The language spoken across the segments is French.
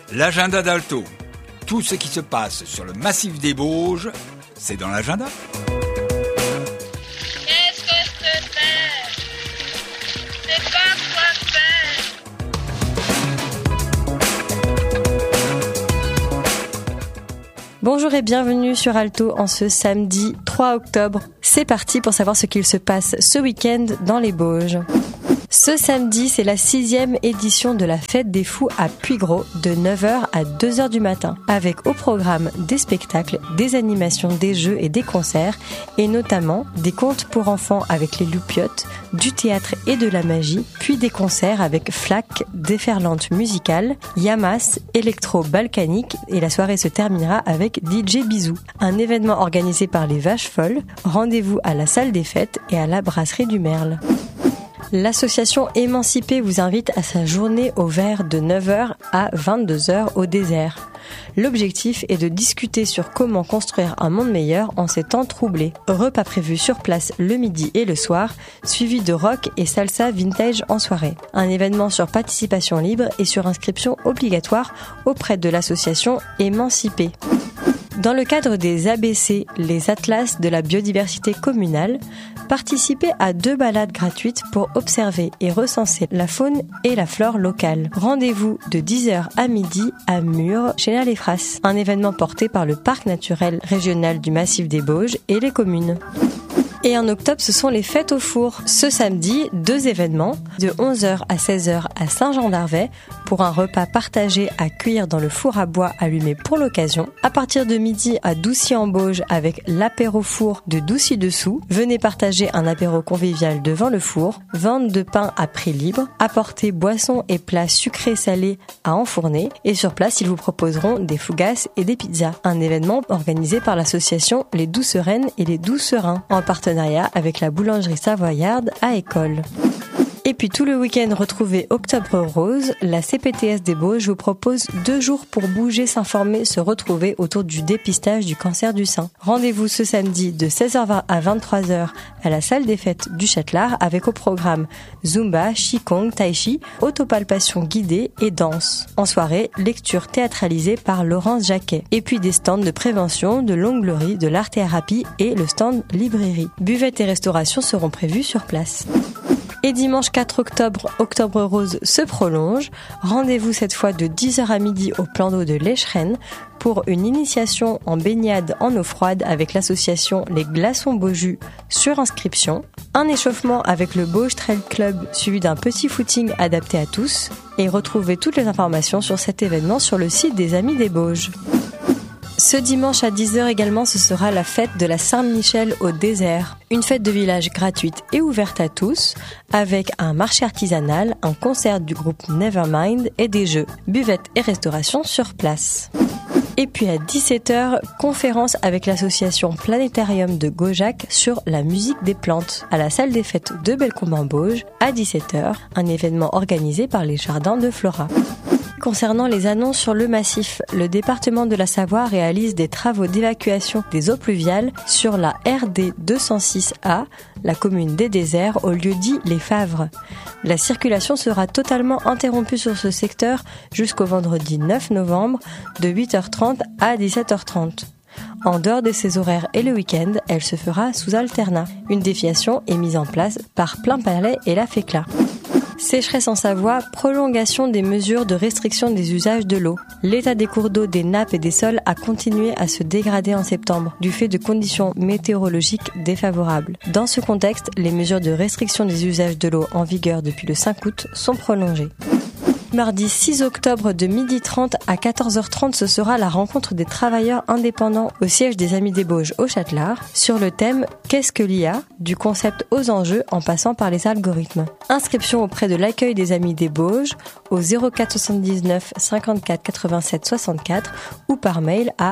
L'agenda d'Alto. Tout ce qui se passe sur le massif des Bauges, c'est dans l'agenda. Qu'est-ce que c'est? C'est pas quoi faire. Bonjour et bienvenue sur Alto en ce samedi 3 octobre. C'est parti pour savoir ce qu'il se passe ce week-end dans les Bauges. Ce samedi, c'est la 6e édition de la Fête des Fous à Puygros de 9h à 2h du matin, avec au programme des spectacles, des animations, des jeux et des concerts, et notamment des contes pour enfants avec les Loupiottes, du théâtre et de la magie, puis des concerts avec Flac, déferlante musicale, Yamas, électro balkanique, et la soirée se terminera avec DJ Bisou. Un événement organisé par les Vaches Folles, rendez-vous à la salle des fêtes et à la brasserie du Merle. L'association Émancipée vous invite à sa journée au vert de 9h à 22h au désert. L'objectif est de discuter sur comment construire un monde meilleur en ces temps troublés. Repas prévus sur place le midi et le soir, suivi de rock et salsa vintage en soirée. Un événement sur participation libre et sur inscription obligatoire auprès de l'association Émancipée. Dans le cadre des ABC, les Atlas de la biodiversité communale, participez à 2 balades gratuites pour observer et recenser la faune et la flore locale. Rendez-vous de 10h à midi à Murs, chez la Léfras, un événement porté par le Parc naturel régional du Massif des Bauges et les communes. Et en octobre, ce sont les fêtes au four. Ce samedi, 2 événements, de 11h à 16h à Saint-Jean-d'Arvey, pour un repas partagé à cuire dans le four à bois allumé pour l'occasion. À partir de midi à Doucy-en-Bauges avec l'apéro four de Doucy-dessous. Venez partager un apéro convivial devant le four, vente de pain à prix libre, apporter boissons et plats sucrés salés à enfourner. Et sur place, ils vous proposeront des fougasses et des pizzas. Un événement organisé par l'association Les Doucereines et les Doucerins, en partenariat avec la boulangerie savoyarde à École. Et puis tout le week-end, retrouvez Octobre Rose. La CPTS des Bauges vous propose 2 jours pour bouger, s'informer, se retrouver autour du dépistage du cancer du sein. Rendez-vous ce samedi de 16h20 à 23h à la salle des fêtes du Châtelard avec au programme Zumba, Qigong, Tai Chi, autopalpation guidée et danse. En soirée, lecture théâtralisée par Laurence Jacquet. Et puis des stands de prévention, de l'onglerie, de l'art-thérapie et le stand librairie. Buvettes et restauration seront prévus sur place. Et dimanche 4 octobre, Octobre Rose se prolonge. Rendez-vous cette fois de 10h à midi au plan d'eau de l'Echerenne pour une initiation en baignade en eau froide avec l'association Les Glaçons Beaujus sur inscription. Un échauffement avec le Bauge Trail Club suivi d'un petit footing adapté à tous. Et retrouvez toutes les informations sur cet événement sur le site des Amis des Bauges. Ce dimanche à 10h également, ce sera la fête de la Saint-Michel au désert. Une fête de village gratuite et ouverte à tous, avec un marché artisanal, un concert du groupe Nevermind et des jeux, buvettes et restauration sur place. Et puis à 17h, conférence avec l'association Planétarium de Gaujac sur la musique des plantes, à la salle des fêtes de Bellecombe-en-Bauges, à 17h, un événement organisé par les Jardins de Flora. Concernant les annonces sur le massif, le département de la Savoie réalise des travaux d'évacuation des eaux pluviales sur la RD 206A, la commune des Déserts, au lieu dit Les Favres. La circulation sera totalement interrompue sur ce secteur jusqu'au vendredi 9 novembre de 8h30 à 17h30. En dehors de ces horaires et le week-end, elle se fera sous alternat. Une déviation est mise en place par Plein Palais et la FECLA. Sécheresse en Savoie, prolongation des mesures de restriction des usages de l'eau. L'état des cours d'eau, des nappes et des sols a continué à se dégrader en septembre, du fait de conditions météorologiques défavorables. Dans ce contexte, les mesures de restriction des usages de l'eau en vigueur depuis le 5 août sont prolongées. Mardi 6 octobre de 12h30 à 14h30, ce sera la rencontre des travailleurs indépendants au siège des Amis des Bauges au Châtelard sur le thème « Qu'est-ce que l'IA ?» du concept aux enjeux en passant par les algorithmes. Inscription auprès de l'accueil des Amis des Bauges au 04 79 54 87 64 ou par mail à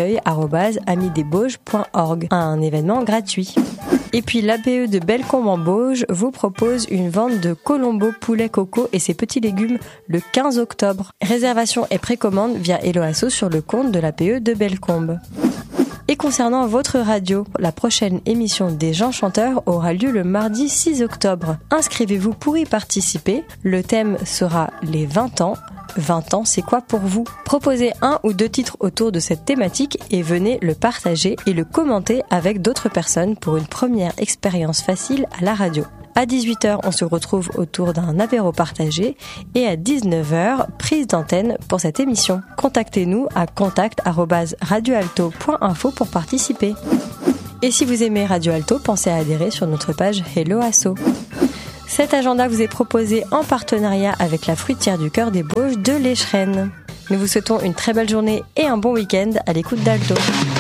accueil@amisdesbauges.org. Un événement gratuit. Et puis l'ABE de Bellecombe-en-Bauges vous propose une vente de colombo, poulet, coco et ses petits légumes le 15 octobre. Réservation et précommande via Helloasso sur le compte de l'ABE de Bellecombe. Et concernant votre radio, la prochaine émission des Gens Chanteurs aura lieu le mardi 6 octobre. Inscrivez-vous pour y participer. Le thème sera les 20 ans, 20 ans, c'est quoi pour vous? Proposez 1 ou 2 titres autour de cette thématique et venez le partager et le commenter avec d'autres personnes pour une première expérience facile à la radio. À 18h, on se retrouve autour d'un apéro partagé et à 19h, prise d'antenne pour cette émission. Contactez-nous à contact@radioalto.info pour participer. Et si vous aimez Radio Alto, pensez à adhérer sur notre page Hello Asso. Cet agenda vous est proposé en partenariat avec la fruitière du Cœur des Bauges de l'Échrennes. Nous vous souhaitons une très belle journée et un bon week-end à l'écoute d'Alto.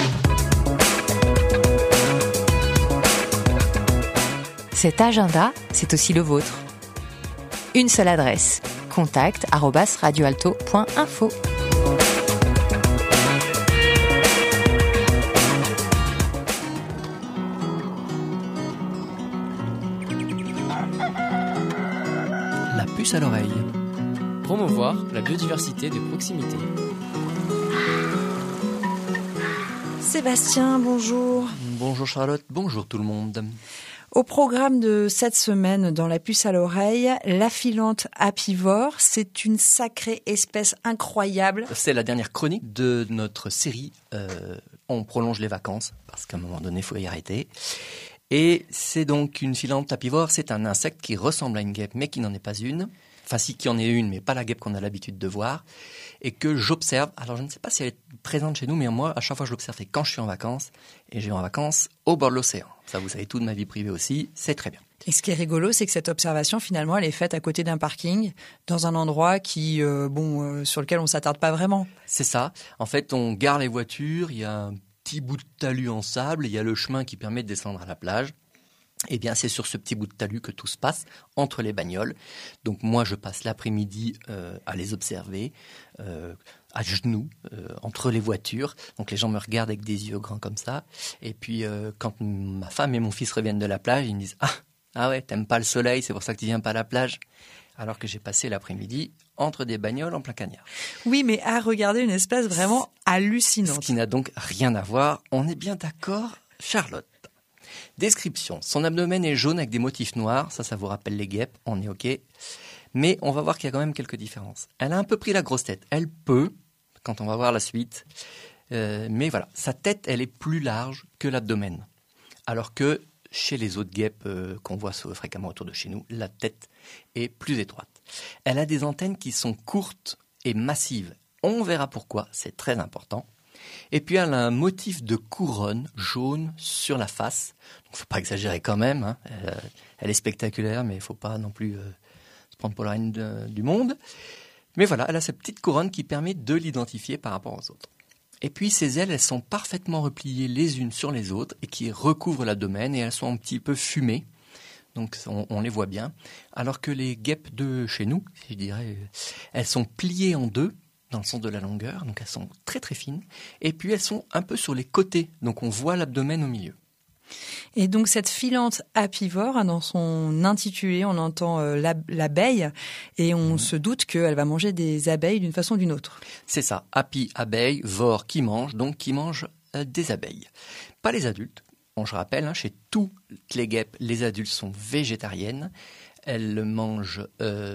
Cet agenda, c'est aussi le vôtre. Une seule adresse, contact@radioalto.info. La puce à l'oreille. Promouvoir la biodiversité de proximité. Sébastien, bonjour. Bonjour Charlotte, bonjour tout le monde. Au programme de cette semaine dans La puce à l'oreille, la filante apivore, c'est une sacrée espèce incroyable. C'est la dernière chronique de notre série. On prolonge les vacances parce qu'à un moment donné, il faut y arrêter. Et c'est donc une filante apivore, c'est un insecte qui ressemble à une guêpe mais qui n'en est pas une. Enfin, si qu'il y en ait une, mais pas la guêpe qu'on a l'habitude de voir, et que j'observe. Alors, je ne sais pas si elle est présente chez nous, mais moi, à chaque fois, je l'observe, c'est quand je suis en vacances, et je vais en vacances au bord de l'océan. Ça, vous savez tout de ma vie privée aussi, c'est très bien. Et ce qui est rigolo, c'est que cette observation, finalement, elle est faite à côté d'un parking, dans un endroit qui, sur lequel on s'attarde pas vraiment. C'est ça. En fait, on gare les voitures, il y a un petit bout de talus en sable, il y a le chemin qui permet de descendre à la plage. Eh bien, c'est sur ce petit bout de talus que tout se passe, entre les bagnoles. Donc moi, je passe l'après-midi à les observer, à genoux, entre les voitures. Donc les gens me regardent avec des yeux grands comme ça. Et puis, quand ma femme et mon fils reviennent de la plage, ils me disent « Ah ouais, t'aimes pas le soleil, c'est pour ça que tu viens pas à la plage ?» Alors que j'ai passé l'après-midi entre des bagnoles en plein cagnard. Oui, mais à regarder une espèce vraiment hallucinante. Ce qui n'a donc rien à voir. On est bien d'accord, Charlotte. Description. Son abdomen est jaune avec des motifs noirs. Ça vous rappelle les guêpes. On est OK. Mais on va voir qu'il y a quand même quelques différences. Elle a un peu pris la grosse tête. Elle peut, quand on va voir la suite. Mais voilà. Sa tête, elle est plus large que l'abdomen. Alors que chez les autres guêpes qu'on voit fréquemment autour de chez nous, la tête est plus étroite. Elle a des antennes qui sont courtes et massives. On verra pourquoi. C'est très important. Et puis elle a un motif de couronne jaune sur la face. Il ne faut pas exagérer quand même. Hein. Elle est spectaculaire, mais il ne faut pas non plus se prendre pour la reine du monde. Mais voilà, elle a cette petite couronne qui permet de l'identifier par rapport aux autres. Et puis ses ailes, elles sont parfaitement repliées les unes sur les autres et qui recouvrent l'abdomen et elles sont un petit peu fumées. Donc on les voit bien. Alors que les guêpes de chez nous, je dirais, elles sont pliées en deux, dans le sens de la longueur, donc elles sont très très fines, et puis elles sont un peu sur les côtés, donc on voit l'abdomen au milieu. Et donc cette filante apivore, dans son intitulé, on entend l'abeille, et on se doute qu'elle va manger des abeilles d'une façon ou d'une autre. C'est ça, api, abeille, vor, qui mange, donc qui mange des abeilles. Pas les adultes, bon, je rappelle, chez toutes les guêpes, les adultes sont végétariennes. Elles mangent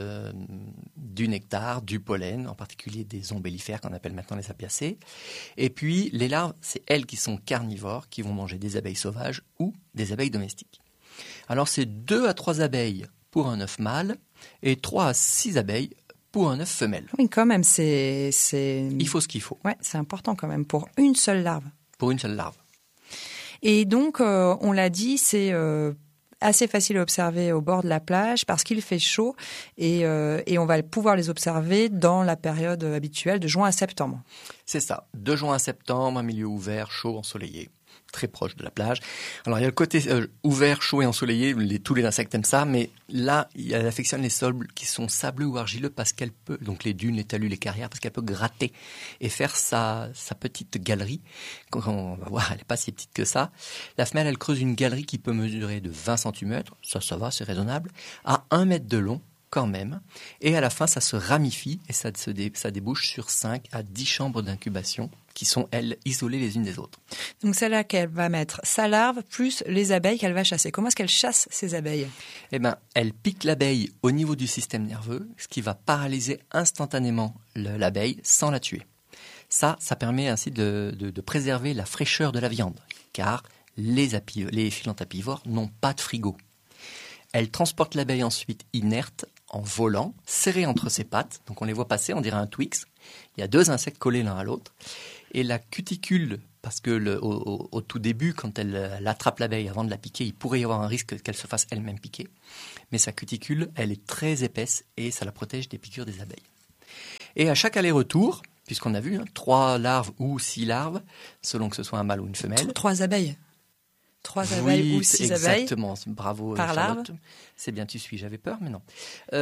du nectar, du pollen, en particulier des ombellifères qu'on appelle maintenant les apiacées. Et puis les larves, c'est elles qui sont carnivores, qui vont manger des abeilles sauvages ou des abeilles domestiques. Alors c'est 2 à 3 abeilles pour un œuf mâle et 3 à 6 abeilles pour un œuf femelle. Oui, quand même, c'est... Il faut ce qu'il faut. Ouais, c'est important quand même, pour une seule larve. Pour une seule larve. Et donc, on l'a dit, c'est... assez facile à observer au bord de la plage parce qu'il fait chaud et on va pouvoir les observer dans la période habituelle de juin à septembre. C'est ça, de juin à septembre, un milieu ouvert, chaud, ensoleillé, très proche de la plage. Alors il y a le côté ouvert, chaud et ensoleillé, tous les insectes aiment ça, mais là, elle affectionne les sols qui sont sableux ou argileux parce qu'elle peut, donc les dunes, les talus, les carrières, parce qu'elle peut gratter et faire sa petite galerie. Quand on va voir, elle n'est pas si petite que ça. La femelle, elle creuse une galerie qui peut mesurer de 20 cm, ça va, c'est raisonnable, à 1 mètre de long, quand même. Et à la fin, ça se ramifie et ça débouche sur 5 à 10 chambres d'incubation qui sont, elles, isolées les unes des autres. Donc c'est là qu'elle va mettre sa larve plus les abeilles qu'elle va chasser. Comment est-ce qu'elle chasse ces abeilles ? Eh ben, elle pique l'abeille au niveau du système nerveux, ce qui va paralyser instantanément l'abeille sans la tuer. Ça permet ainsi de préserver la fraîcheur de la viande, car les filanthapivores n'ont pas de frigo. Elle transporte l'abeille ensuite inerte, en volant, serrée entre ses pattes. Donc on les voit passer, on dirait un Twix. Il y a 2 insectes collés l'un à l'autre. Et la cuticule, parce que au tout début, quand elle attrape l'abeille avant de la piquer, il pourrait y avoir un risque qu'elle se fasse elle-même piquer. Mais sa cuticule, elle est très épaisse et ça la protège des piqûres des abeilles. Et à chaque aller-retour, puisqu'on a vu 3 larves ou 6 larves, selon que ce soit un mâle ou une femelle. 3 abeilles. 3 abeilles ou 6 abeilles. Exactement, bravo par Charlotte. larve. C'est bien, tu suis, j'avais peur, mais non.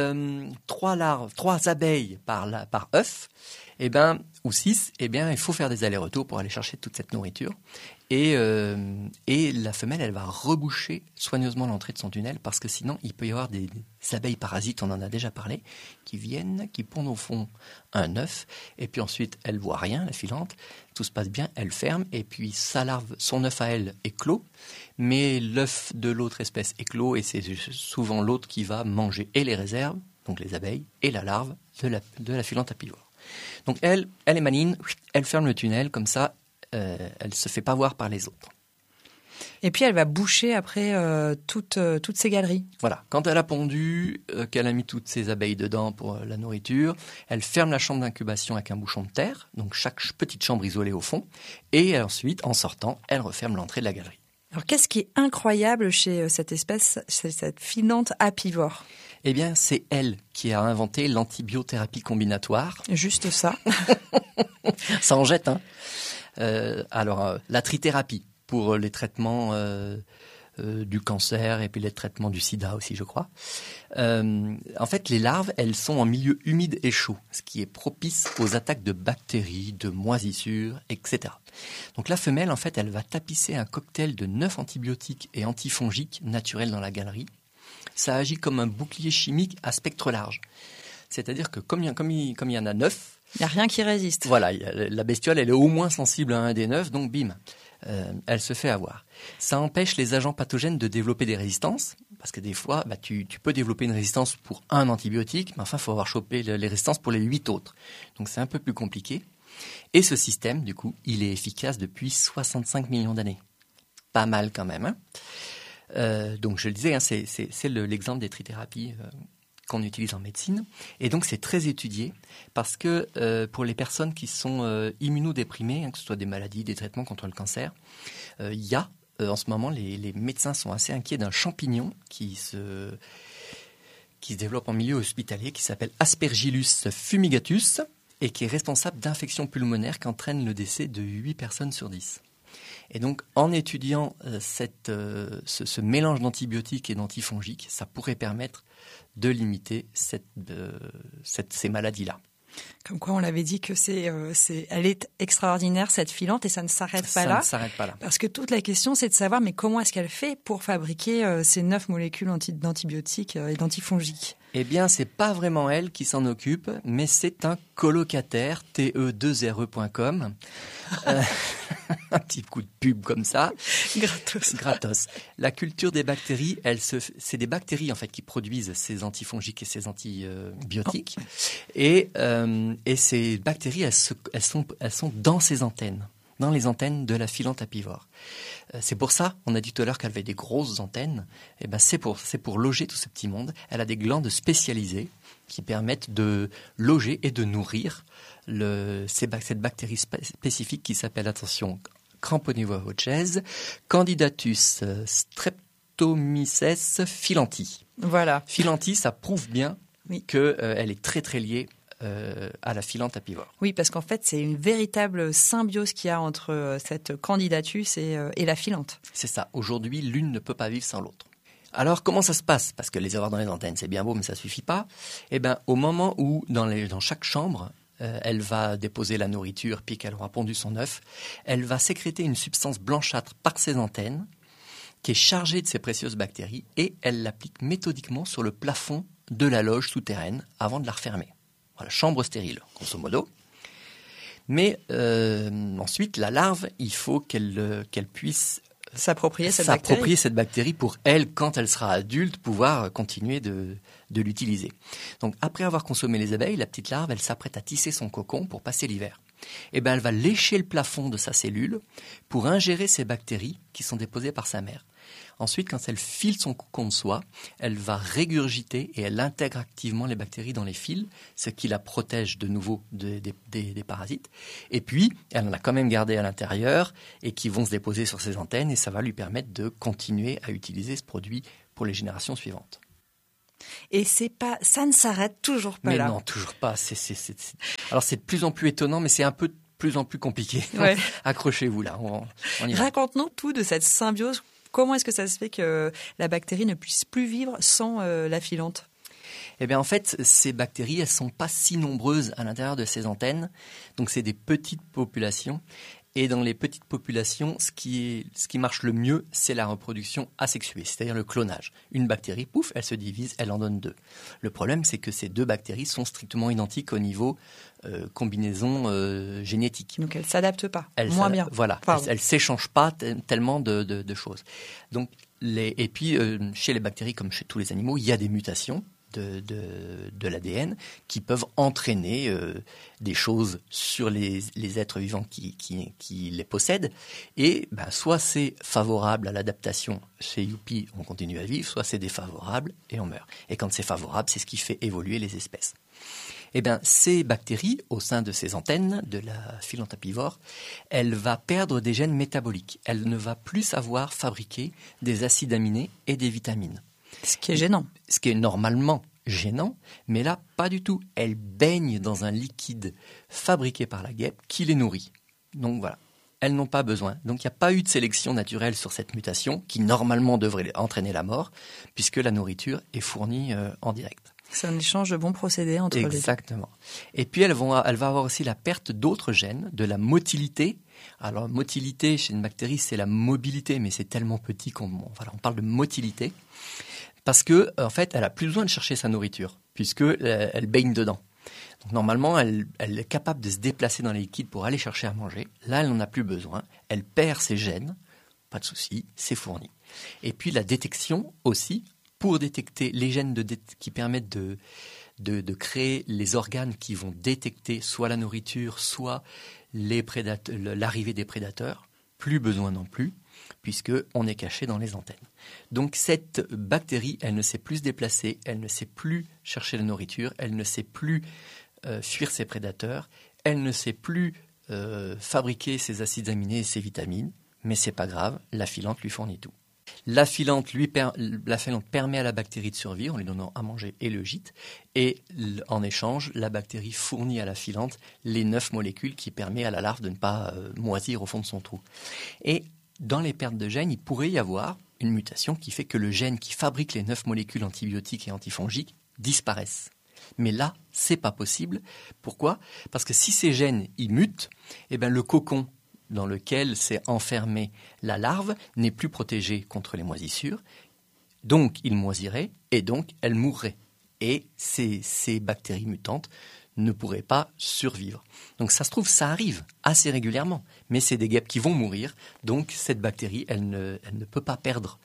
3 abeilles par œuf, ou 6, il faut faire des allers-retours pour aller chercher toute cette nourriture. Et la femelle, elle va reboucher soigneusement l'entrée de son tunnel parce que sinon, il peut y avoir des abeilles parasites, on en a déjà parlé, qui viennent, qui pondent au fond un œuf. Et puis ensuite, elle voit rien, la filante. Tout se passe bien, elle ferme. Et puis sa larve, son œuf à elle est clos. Mais l'œuf de l'autre espèce est clos et c'est souvent l'autre qui va manger et les réserves, donc les abeilles, et la larve de la filanthapivore. Donc elle est maligne, elle ferme le tunnel, comme ça, elle ne se fait pas voir par les autres. Et puis elle va boucher après toutes ces galeries. Voilà, quand elle a pondu, qu'elle a mis toutes ses abeilles dedans pour la nourriture, elle ferme la chambre d'incubation avec un bouchon de terre, donc chaque petite chambre isolée au fond, et ensuite, en sortant, elle referme l'entrée de la galerie. Alors qu'est-ce qui est incroyable chez cette espèce, chez cette filante apivore ? Eh bien, c'est elle qui a inventé l'antibiothérapie combinatoire. Juste ça. Ça en jette, hein. La trithérapie pour les traitements du cancer et puis les traitements du sida aussi, je crois. En fait, les larves, elles sont en milieu humide et chaud, ce qui est propice aux attaques de bactéries, de moisissures, etc. Donc la femelle, en fait, elle va tapisser un cocktail de 9 antibiotiques et antifongiques naturels dans la galerie. Ça agit comme un bouclier chimique à spectre large. C'est-à-dire que comme il y en a 9, il n'y a rien qui résiste. Voilà, la bestiole, elle est au moins sensible à un des 9, donc bim, elle se fait avoir. Ça empêche les agents pathogènes de développer des résistances, parce que des fois, tu peux développer une résistance pour un antibiotique, mais enfin, il faut avoir chopé les résistances pour les 8 autres. Donc c'est un peu plus compliqué. Et ce système, du coup, il est efficace depuis 65 millions d'années. Pas mal quand même, hein. Donc je le disais, hein, c'est l'exemple des trithérapies qu'on utilise en médecine. Et donc c'est très étudié parce que pour les personnes qui sont immunodéprimées, hein, que ce soit des maladies, des traitements contre le cancer, il y a en ce moment, les médecins sont assez inquiets d'un champignon qui se développe en milieu hospitalier, qui s'appelle Aspergillus fumigatus et qui est responsable d'infections pulmonaires qui entraînent le décès de 8 personnes sur 10. Et donc, en étudiant ce mélange d'antibiotiques et d'antifongiques, ça pourrait permettre de limiter ces maladies-là. Comme quoi, on l'avait dit que elle est extraordinaire, cette filante, et ça ne s'arrête pas là. Ça ne s'arrête pas là. Parce que toute la question, c'est de savoir, mais comment est-ce qu'elle fait pour fabriquer ces 9 molécules d'antibiotiques et d'antifongiques ? Eh bien, c'est pas vraiment elle qui s'en occupe, mais c'est un colocataire, te2re.com. Un petit coup de pub comme ça. Gratos. La culture des bactéries, c'est des bactéries en fait qui produisent ces antifongiques et ces antibiotiques. Et ces bactéries, elles sont dans ces antennes, dans les antennes de la filanthapivore. C'est pour ça, on a dit tout à l'heure qu'elle avait des grosses antennes. Et ben c'est pour loger tout ce petit monde. Elle a des glandes spécialisées qui permettent de loger et de nourrir cette bactérie spécifique qui s'appelle, attention, cramponnez-vous à votre chaise, Candidatus streptomyces filanti. Voilà. Filanti, ça prouve bien qu'elle est très très liée à la filanthapivore. Oui, parce qu'en fait, c'est une véritable symbiose qu'il y a entre cette Candidatus et la filante. C'est ça. Aujourd'hui, l'une ne peut pas vivre sans l'autre. Alors, comment ça se passe ? Parce que les avoir dans les antennes, c'est bien beau, mais ça suffit pas. Eh ben, au moment où, dans chaque chambre, elle va déposer la nourriture, puis qu'elle aura pondu son œuf, elle va sécréter une substance blanchâtre par ses antennes, qui est chargée de ces précieuses bactéries, et elle l'applique méthodiquement sur le plafond de la loge souterraine avant de la refermer. Voilà, chambre stérile, grosso modo. Mais ensuite, la larve, il faut qu'elle puisse s'approprier cette bactérie pour elle, quand elle sera adulte, pouvoir continuer de l'utiliser. Donc, après avoir consommé les abeilles, la petite larve, elle s'apprête à tisser son cocon pour passer l'hiver. Et ben, elle va lécher le plafond de sa cellule pour ingérer ces bactéries qui sont déposées par sa mère. Ensuite, quand elle file son cocon de soie, elle va régurgiter et elle intègre activement les bactéries dans les fils, ce qui la protège de nouveau des parasites. Et puis, elle en a quand même gardé à l'intérieur et qui vont se déposer sur ses antennes et ça va lui permettre de continuer à utiliser ce produit pour les générations suivantes. Et ça ne s'arrête toujours pas là. Mais non, toujours pas. Alors c'est de plus en plus étonnant, mais c'est un peu de plus en plus compliqué. Ouais. Accrochez-vous là, on y va. Raconte-nous tout de cette symbiose. Comment est-ce que ça se fait que la bactérie ne puisse plus vivre sans la filante ? Eh bien, en fait, ces bactéries, elles sont pas si nombreuses à l'intérieur de ces antennes. Donc, c'est des petites populations. Et dans les petites populations, ce qui marche le mieux, c'est la reproduction asexuée, c'est-à-dire le clonage. Une bactérie, pouf, elle se divise, elle en donne 2. Le problème, c'est que ces 2 bactéries sont strictement identiques au niveau combinaison génétique. Donc, elles ne s'adaptent pas, moins bien. Voilà, elles ne s'échangent pas tellement de choses. Donc, et puis, chez les bactéries, comme chez tous les animaux, il y a des mutations de l'ADN qui peuvent entraîner des choses sur les êtres vivants qui les possèdent. Et soit c'est favorable à l'adaptation, c'est youpi, on continue à vivre, soit c'est défavorable et on meurt. Et quand c'est favorable, c'est ce qui fait évoluer les espèces. Eh bien, ces bactéries, au sein de ces antennes de la filante apivore, elle va perdre des gènes métaboliques. Elle ne va plus savoir fabriquer des acides aminés et des vitamines. Ce qui est gênant. Ce qui est normalement gênant, mais là, pas du tout. Elles baignent dans un liquide fabriqué par la guêpe qui les nourrit. Donc voilà, elles n'ont pas besoin. Donc il n'y a pas eu de sélection naturelle sur cette mutation qui normalement devrait entraîner la mort, puisque la nourriture est fournie en direct. C'est un échange de bons procédés entre les deux. Exactement. Et puis elle va avoir aussi la perte d'autres gènes, de la motilité. Alors motilité chez une bactérie, c'est la mobilité, mais c'est tellement petit qu'on parle de motilité. Parce que en fait, elle a plus besoin de chercher sa nourriture, puisque elle baigne dedans. Donc normalement, elle est capable de se déplacer dans les liquides pour aller chercher à manger. Là, elle n'en a plus besoin. Elle perd ses gènes, pas de souci, c'est fourni. Et puis la détection aussi, pour détecter les gènes qui permettent de créer les organes qui vont détecter soit la nourriture, soit l'arrivée des prédateurs. Plus besoin non plus, puisqu'on est caché dans les antennes. Donc cette bactérie, elle ne sait plus se déplacer, elle ne sait plus chercher la nourriture, elle ne sait plus fuir ses prédateurs, elle ne sait plus fabriquer ses acides aminés et ses vitamines, mais c'est pas grave, la filante lui fournit tout. La filante permet à la bactérie de survivre en lui donnant à manger et le gîte. Et en échange, la bactérie fournit à la filante les 9 molécules qui permettent à la larve de ne pas moisir au fond de son trou. Et dans les pertes de gènes, il pourrait y avoir une mutation qui fait que le gène qui fabrique les 9 molécules antibiotiques et antifongiques disparaisse. Mais là, c'est pas possible. Pourquoi ? Parce que si ces gènes y mutent, le cocon dans lequel s'est enfermée la larve n'est plus protégé contre les moisissures. Donc, il moisirait et donc, elle mourrait. Et ces bactéries mutantes ne pourraient pas survivre. Donc, ça se trouve, ça arrive assez régulièrement. Mais c'est des guêpes qui vont mourir. Donc, cette bactérie, elle ne peut pas perdre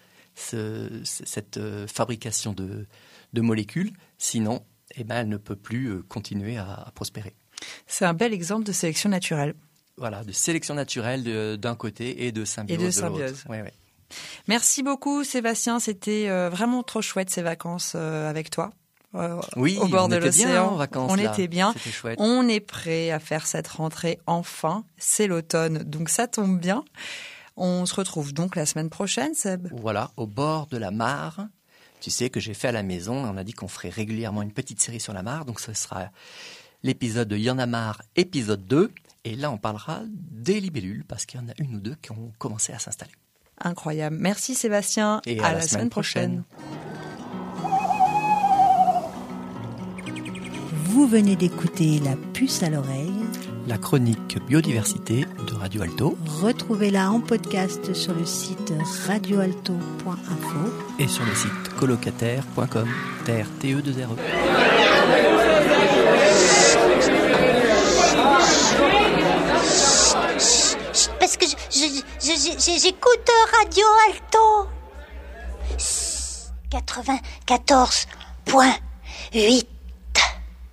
cette fabrication de molécules. Sinon, elle ne peut plus continuer à prospérer. C'est un bel exemple de sélection naturelle. Voilà, de sélection naturelle d'un côté et de symbiose de l'autre. Ouais. Merci beaucoup Sébastien, c'était vraiment trop chouette ces vacances avec toi. Oui, au bord de l'océan. On était bien. C'était chouette. On est prêt à faire cette rentrée enfin. C'est l'automne, donc ça tombe bien. On se retrouve donc la semaine prochaine, Seb. Voilà, au bord de la mare. Tu sais que j'ai fait à la maison. On a dit qu'on ferait régulièrement une petite série sur la mare. Donc ce sera l'épisode de Y'en a marre, épisode 2. Et là, on parlera des libellules parce qu'il y en a une ou deux qui ont commencé à s'installer. Incroyable. Merci Sébastien. Et à la semaine prochaine. Vous Vous venez d'écouter La Puce à l'oreille, la chronique biodiversité de Radio Alto. Retrouvez-la en podcast sur le site radioalto.info et sur le site colocataire.com, TE2RE. Parce que j'écoute Radio Alto 94.8.